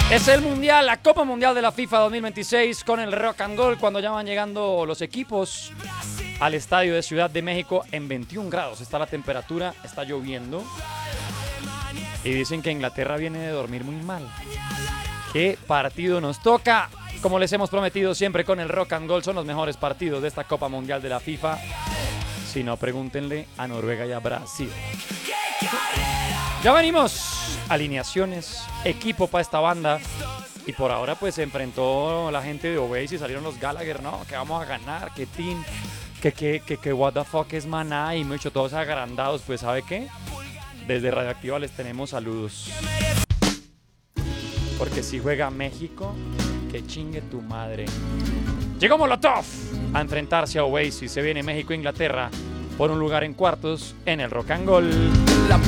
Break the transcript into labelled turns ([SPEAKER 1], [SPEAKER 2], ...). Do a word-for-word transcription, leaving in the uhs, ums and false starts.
[SPEAKER 1] Es el Mundial, la Copa Mundial de la FIFA dos mil veintiséis con el Rock and Roll cuando ya van llegando los equipos al estadio de Ciudad de México en veintiún grados. Está la temperatura, está lloviendo y dicen que Inglaterra viene de dormir muy mal. ¿Qué partido nos toca? Como les hemos prometido siempre con el Rock and Roll, son los mejores partidos de esta Copa Mundial de la FIFA. Si no, pregúntenle a Noruega y a Brasil. Ya venimos. Alineaciones, equipo para esta banda. Y por ahora pues se enfrentó la gente de Oasis, salieron los Gallagher, ¿no? Que vamos a ganar, que Team, que que, que, que what the fuck es Maná y mucho, todos agrandados. Pues ¿sabe qué? Desde Radioactiva les tenemos saludos. Porque si juega México, que chingue tu madre. Llegó Molotov a enfrentarse a Oasis. Se viene México-Inglaterra por un lugar en cuartos en el Rock and Roll.